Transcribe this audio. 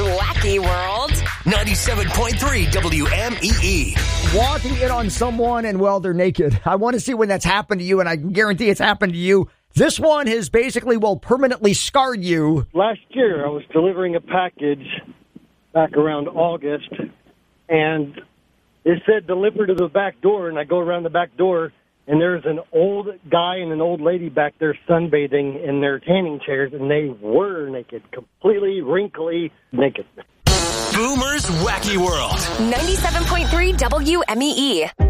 wacky world. 97.3 WMEE. Walking in on someone and, well, they're naked. I want to see when that's happened to you, and I can guarantee it's happened to you. This one has basically, permanently scarred you. Last year, I was delivering a package back around August, and it said deliver to the back door, and I go around the back door, and there's an old guy and an old lady back there sunbathing in their tanning chairs, and they were naked, completely wrinkly naked. Boomer's Wacky World. 97.3 WMEE.